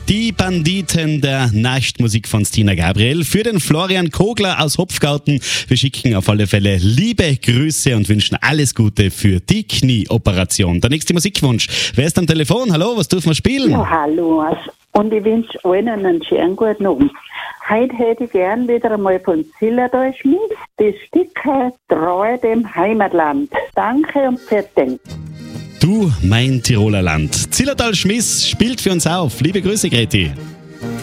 Die Banditen der Nachtmusik von Stina Gabriel für den Florian Kogler aus Hopfgarten. Wir schicken auf alle Fälle liebe Grüße und wünschen alles Gute für die Knieoperation. Der nächste Musikwunsch. Wer ist am Telefon? Hallo, was dürfen wir spielen? Ja, hallo. Und ich wünsche allen einen schönen guten Abend. Heute hätte ich gern wieder einmal von Zillertal Schmiss das Stück Treu dem Heimatland. Danke und fertig. Du, mein Tiroler Land. Zillertal Schmiss spielt für uns auf. Liebe Grüße, Greti.